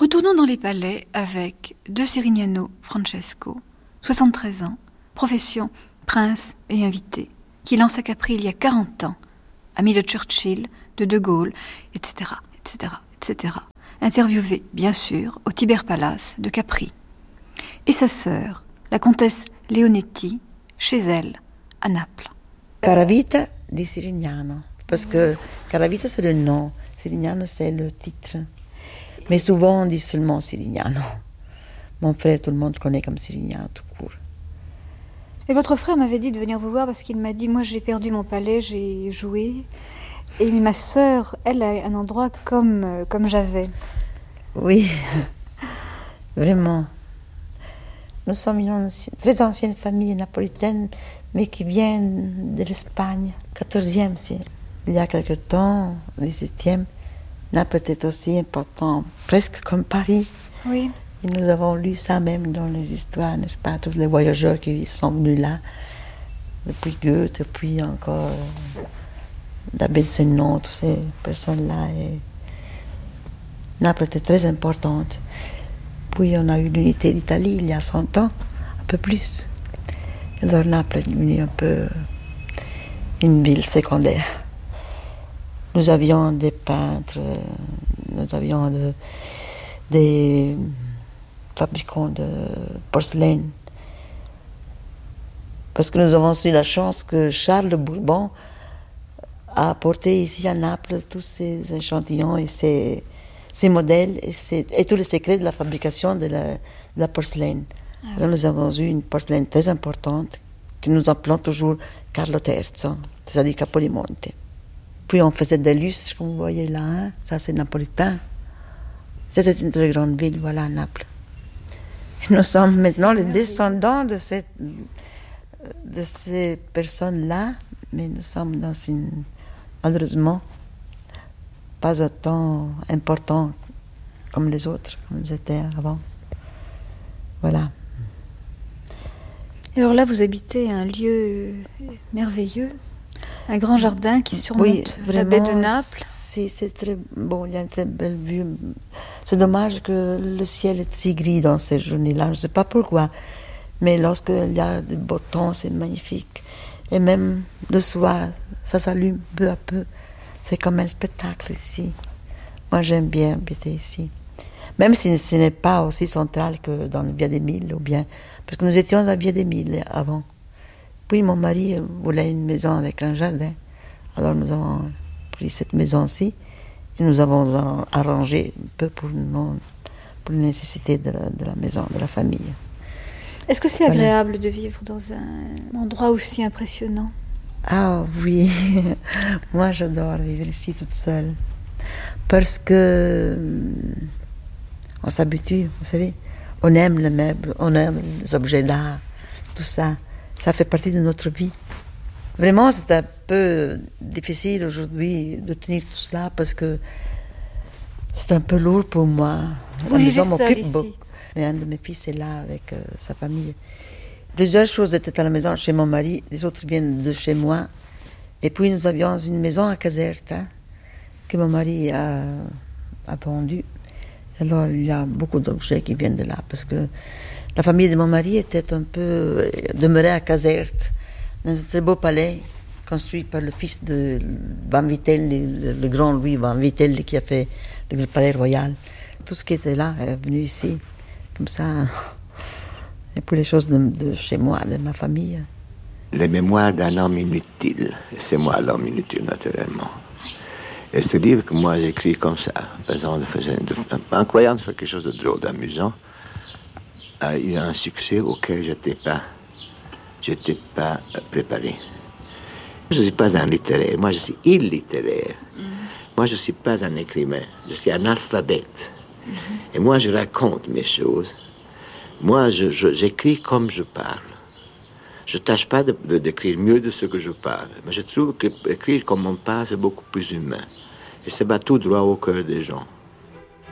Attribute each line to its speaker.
Speaker 1: Retournons dans les palais avec de Sirignano Francesco, 73 ans, profession prince et invité, qui lance à Capri il y a 40 ans, ami de Churchill, de Gaulle, etc., etc., etc. Interviewé, bien sûr, au Tiber Palace de Capri. Et sa sœur, la comtesse Leonetti, chez elle, à Naples.
Speaker 2: Caravita di Sirignano, parce que Caravita c'est le nom, Sirignano c'est le titre. Mais souvent on dit seulement Sirignano. Mon frère, tout le monde connaît comme Sirignano tout court.
Speaker 3: Et votre frère m'avait dit de venir vous voir parce qu'il m'a dit, moi j'ai perdu mon palais, j'ai joué. Et ma sœur, elle a un endroit comme j'avais.
Speaker 2: Oui, vraiment. Nous sommes une très ancienne famille napolitaine, mais qui vient de l'Espagne, 14e siècle. Il y a quelque temps, 17e, Naples était aussi important, presque comme Paris.
Speaker 3: Oui.
Speaker 2: Et nous avons lu ça même dans les histoires, n'est-ce pas? Tous les voyageurs qui sont venus là, depuis Goethe, puis encore l'abbé Sénon, toutes ces personnes-là. Et Naples était très importante. Puis on a eu l'unité d'Italie il y a 100 ans, un peu plus. Alors Naples est devenue un peu une ville secondaire. Nous avions des peintres, nous avions des fabricants de porcelaine. Parce que nous avons eu la chance que Charles de Bourbon a apporté ici à Naples tous ces échantillons et ces modèles et tous les secrets de la fabrication de la porcelaine. Ah. Alors nous avons eu une porcelaine très importante que nous appelons toujours Carlo III, c'est-à-dire Capodimonte. Puis on faisait des lustres, comme vous voyez là, hein? Ça c'est napolitain. C'était une très grande ville, voilà, Naples. Et nous sommes maintenant les descendants de ces personnes-là, mais nous sommes dans une, malheureusement, pas autant important comme les autres, comme ils étaient avant. Voilà.
Speaker 3: Et alors là, vous habitez un lieu merveilleux, un grand jardin qui surmonte la baie de Naples.
Speaker 2: Si, c'est très bon, il y a une très belle vue. C'est dommage que le ciel est si gris dans ces journées-là, je ne sais pas pourquoi, mais lorsqu'il y a du beau temps, c'est magnifique. Et même le soir, ça s'allume peu à peu. C'est comme un spectacle ici. Moi, j'aime bien habiter ici. Même si ce n'est pas aussi central que dans le Via des Mille, ou bien... Parce que nous étions à Via des Mille avant. Puis mon mari voulait une maison avec un jardin. Alors nous avons pris cette maison-ci et nous avons arrangé un peu pour les nécessités de la maison, de la famille.
Speaker 3: Est-ce que c'est agréable de vivre dans un endroit aussi impressionnant?
Speaker 2: Ah oui, moi j'adore vivre ici toute seule. Parce que on s'habitue, vous savez. On aime les meubles, on aime les objets d'art, tout ça. Ça fait partie de notre vie. Vraiment, c'est un peu difficile aujourd'hui de tenir tout cela parce que c'est un peu lourd pour moi.
Speaker 3: Vous vivez seul ici?
Speaker 2: Beaucoup. Et un de mes fils est là avec sa famille. Plusieurs choses étaient à la maison chez mon mari, les autres viennent de chez moi. Et puis nous avions une maison à Caserta que mon mari a vendue. Alors il y a beaucoup d'objets qui viennent de là parce que la famille de mon mari était un peu demeurée à Caserte, dans un très beau palais construit par le fils de Van Vitelli, le grand Louis Van Vitelli qui a fait le palais royal. Tout ce qui était là est venu ici, comme ça. Et puis les choses de chez moi, de ma famille.
Speaker 4: Les mémoires d'un homme inutile, et c'est moi l'homme inutile naturellement. Et ce livre que moi j'écris comme ça, en croyant faire quelque chose de drôle, d'amusant, a eu un succès auquel je n'étais pas préparé. Je ne suis pas un littéraire, moi je suis illittéraire. Moi je ne suis pas un écrivain, je suis un alphabète. Et moi je raconte mes choses. Moi j'écris comme je parle. Je ne tâche pas d'écrire mieux de ce que je parle. Mais je trouve qu'écrire comme on parle, c'est beaucoup plus humain. Et ça va tout droit au cœur des gens.